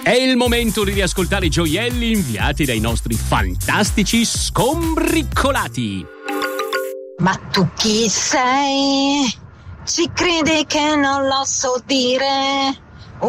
È il momento di riascoltare i gioielli inviati dai nostri fantastici scombriccolati. Ma tu chi sei? Ci credi che non lo so dire?